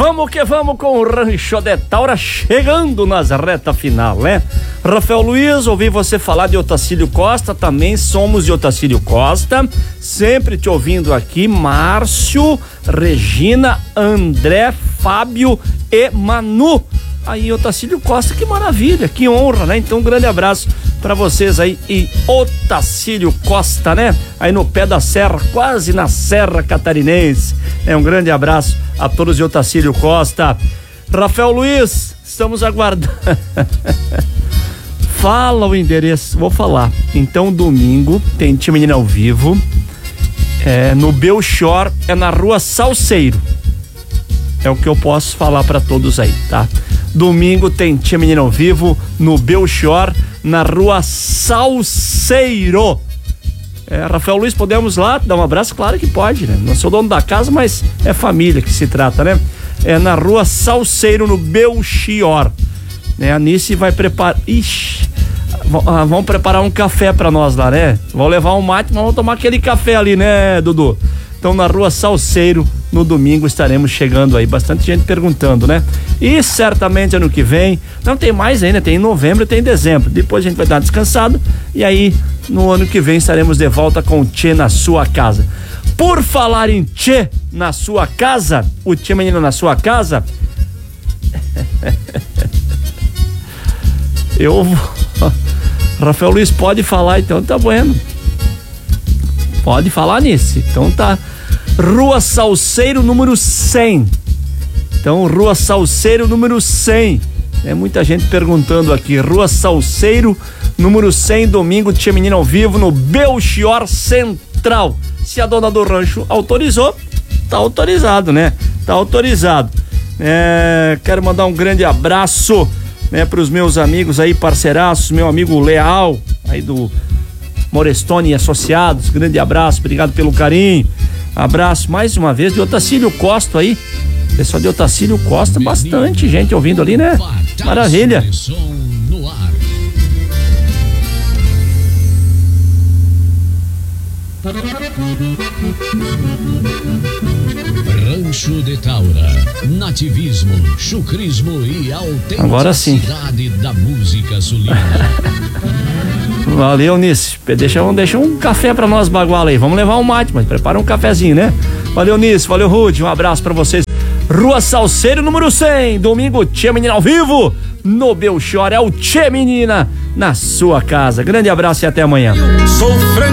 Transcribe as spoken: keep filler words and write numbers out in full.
vamos que vamos com o Rancho de Taura chegando nas reta final, né? Rafael Luiz, ouvi você falar de Otacílio Costa, também somos de Otacílio Costa, sempre te ouvindo aqui, Márcio, Regina, André, Fábio e Manu. Aí, Otacílio Costa, que maravilha, que honra, né? Então, um grande abraço pra vocês aí em Otacílio Costa, né? Aí no pé da serra, quase na Serra Catarinense. É um grande abraço a todos de Otacílio Costa. Rafael Luiz, estamos aguardando. Fala o endereço, vou falar. Então, domingo tem Tia Menina ao vivo. É, no Belchior, é na Rua Salceiro. É o que eu posso falar pra todos aí, tá? Domingo tem Tia Menina ao vivo no Belchior, na Rua Salceiro. É, Rafael Luiz, podemos lá dar um abraço? Claro que pode, né? Não sou dono da casa, mas é família que se trata, né? É na Rua Salceiro, no Belchior. É, a Nice vai preparar... Ixi, vão preparar um café pra nós lá, né? Vão levar um mate, mas vamos tomar aquele café ali, né, Dudu? Então, na Rua Salceiro, no domingo, estaremos chegando aí. Bastante gente perguntando, né? E certamente ano que vem, não tem mais ainda, tem em novembro e tem em dezembro. Depois a gente vai dar uma descansada e aí, no ano que vem, estaremos de volta com o Tchê na sua casa. Por falar em Tchê na sua casa, o Tchê Menino na sua casa, eu... Rafael Luiz, pode falar, então tá bueno. Pode falar nisso. Então tá. Rua Salceiro, número cem. Então, Rua Salceiro, número cem. É muita gente perguntando aqui. Rua Salceiro, número cem, domingo, Tia Menina ao vivo no Belchior Central. Se a dona do rancho autorizou, tá autorizado, né? Tá autorizado. É, quero mandar um grande abraço, né, pros meus amigos aí, parceiraços, meu amigo Leal, aí do Morestone e Associados, grande abraço, obrigado pelo carinho. Abraço mais uma vez de Otacílio Costa aí, pessoal de Otacílio Costa, bastante gente ouvindo ali, né? Maravilha. Rancho de Taura, nativismo, chucrismo e agora sim autenticidade da música sulina. Valeu, Nice. Deixa, deixa um café pra nós baguala aí. Vamos levar um mate, mas prepara um cafezinho, né? Valeu, Nice. Valeu, Rude. Um abraço pra vocês. Rua Salceiro, número cem. Domingo, Tia Menina ao vivo. No Belchior é o Tia Menina na sua casa. Grande abraço e até amanhã. Sou